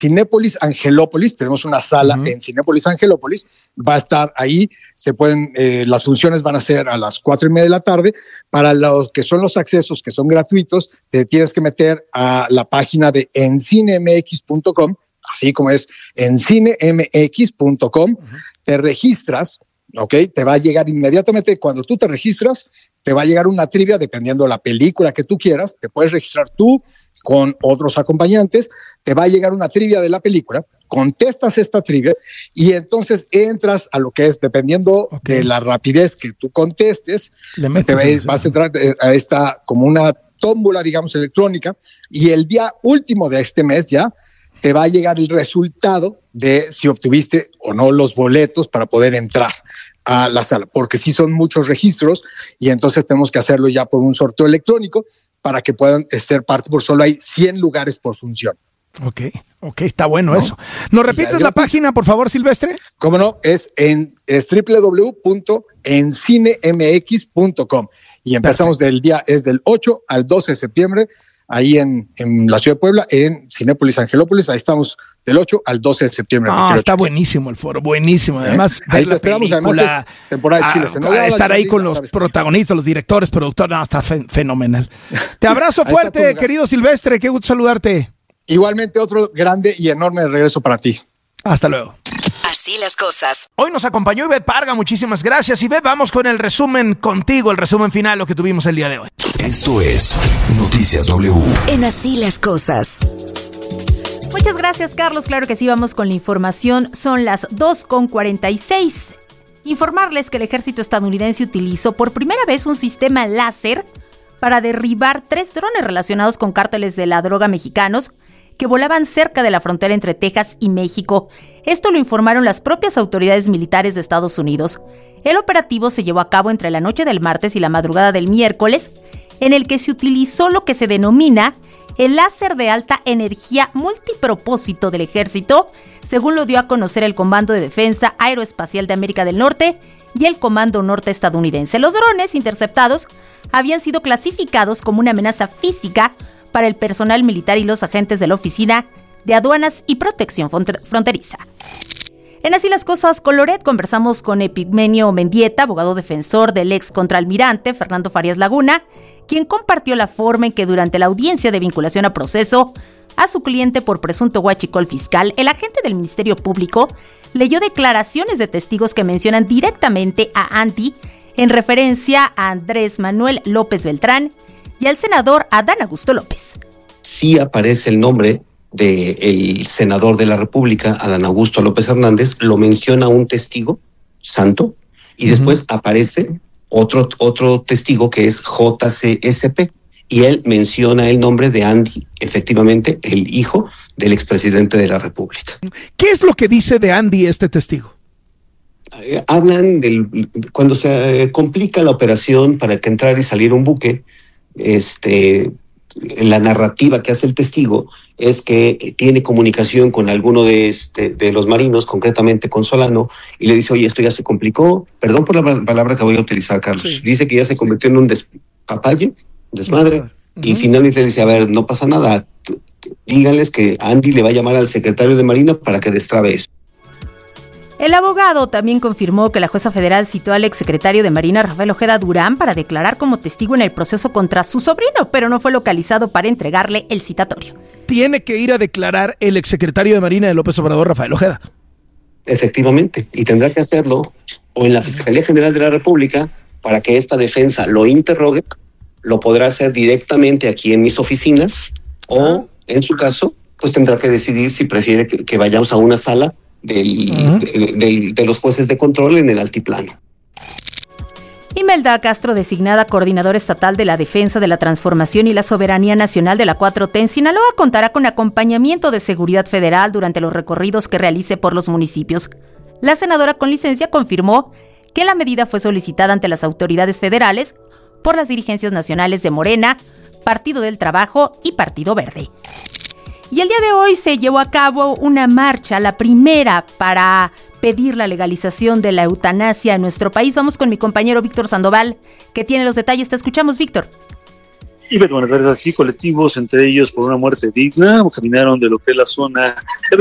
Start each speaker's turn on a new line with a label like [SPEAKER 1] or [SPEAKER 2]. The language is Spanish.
[SPEAKER 1] Cinépolis Angelópolis. Tenemos una sala en Cinépolis Angelópolis, va a estar ahí. Se pueden, las funciones van a ser a las 4:30 de la tarde. Para los que son los accesos que son gratuitos, te tienes que meter a la página de encinemx.com, así como es encinemx.com. Te registras, ¿ok? Te va a llegar inmediatamente cuando tú te registras. Te va a llegar una trivia dependiendo de la película que tú quieras. Te puedes registrar tú con otros acompañantes. Te va a llegar una trivia de la película. Contestas esta trivia y entonces entras a lo que es, dependiendo de la rapidez que tú contestes, vas a entrar a esta como una tómbola, digamos, electrónica, y el día último de este mes ya te va a llegar el resultado de si obtuviste o no los boletos para poder entrar a la sala, porque sí son muchos registros y entonces tenemos que hacerlo ya por un sorteo electrónico para que puedan ser parte, por solo hay 100 lugares por función.
[SPEAKER 2] Ok, está bueno, ¿no? Eso. ¿Nos repites la página, por favor, Silvestre?
[SPEAKER 1] Cómo no, es www.encinemx.com y empezamos del 8 al 12 de septiembre ahí en la ciudad de Puebla, en Cinépolis Angelópolis. Ahí estamos del 8 al 12 de septiembre.
[SPEAKER 2] Está buenísimo el foro, buenísimo. Además,
[SPEAKER 1] ahí te esperamos. Además, es temporada de Chile.
[SPEAKER 2] Estar ahí con los protagonistas, los directores, productores, está fenomenal. Te abrazo fuerte, querido Silvestre. Qué gusto saludarte.
[SPEAKER 1] Igualmente, otro grande y enorme regreso para ti.
[SPEAKER 2] Hasta luego.
[SPEAKER 3] Así las cosas.
[SPEAKER 2] Hoy nos acompañó Ivette Parga, muchísimas gracias. Ivette, vamos con el resumen contigo, el resumen final, lo que tuvimos el día de hoy.
[SPEAKER 4] Esto es Noticias W.
[SPEAKER 3] En Así las cosas.
[SPEAKER 5] Muchas gracias, Carlos. Claro que sí, vamos con la información. Son las 2:46. Informarles que el ejército estadounidense utilizó por primera vez un sistema láser para derribar 3 drones relacionados con cárteles de la droga mexicanos que volaban cerca de la frontera entre Texas y México. Esto lo informaron las propias autoridades militares de Estados Unidos. El operativo se llevó a cabo entre la noche del martes y la madrugada del miércoles, en el que se utilizó lo que se denomina el láser de alta energía multipropósito del ejército, según lo dio a conocer el Comando de Defensa Aeroespacial de América del Norte y el Comando Norte estadounidense. Los drones interceptados habían sido clasificados como una amenaza física para el personal militar y los agentes de la Oficina de Aduanas y Protección Fronteriza. En Así las cosas, Coloret, conversamos con Epigmenio Mendieta, abogado defensor del ex contraalmirante Fernando Farías Laguna, quien compartió la forma en que durante la audiencia de vinculación a proceso a su cliente por presunto huachicol fiscal, el agente del Ministerio Público leyó declaraciones de testigos que mencionan directamente a Andy en referencia a Andrés Manuel López Beltrán y al senador Adán Augusto López.
[SPEAKER 6] Sí aparece el nombre del senador de la República, Adán Augusto López Hernández, lo menciona un testigo santo y después aparece otro testigo que es JCSP y él menciona el nombre de Andy, efectivamente el hijo del expresidente de la República.
[SPEAKER 2] ¿Qué es lo que dice de Andy este testigo?
[SPEAKER 6] Hablan cuando se complica la operación para que entrar y salir un buque, la narrativa que hace el testigo es que tiene comunicación con alguno de los marinos, concretamente con Solano, y le dice, oye, esto ya se complicó, perdón por la palabra que voy a utilizar, Carlos, sí. Dice que ya se convirtió en un desmadre, y finalmente le dice, a ver, no pasa nada, díganles que Andy le va a llamar al secretario de Marina para que destrabe eso.
[SPEAKER 5] El abogado también confirmó que la jueza federal citó al exsecretario de Marina, Rafael Ojeda Durán, para declarar como testigo en el proceso contra su sobrino, pero no fue localizado para entregarle el citatorio.
[SPEAKER 2] Tiene que ir a declarar el exsecretario de Marina de López Obrador, Rafael Ojeda.
[SPEAKER 6] Efectivamente, y tendrá que hacerlo o en la Fiscalía General de la República para que esta defensa lo interrogue, lo podrá hacer directamente aquí en mis oficinas o, en su caso, pues tendrá que decidir si prefiere que vayamos a una sala de los jueces de control en el altiplano.
[SPEAKER 5] Imelda Castro, designada coordinadora estatal de la defensa de la transformación y la soberanía nacional de la 4T en Sinaloa, contará con acompañamiento de seguridad federal durante los recorridos que realice por los municipios. La senadora con licencia confirmó que la medida fue solicitada ante las autoridades federales por las dirigencias nacionales de Morena, Partido del Trabajo y Partido Verde. Y el día de hoy se llevó a cabo una marcha, la primera para pedir la legalización de la eutanasia en nuestro país. Vamos con mi compañero Víctor Sandoval, que tiene los detalles. Te escuchamos, Víctor.
[SPEAKER 7] Y bueno, así colectivos, entre ellos por una muerte digna, caminaron de lo que es la zona de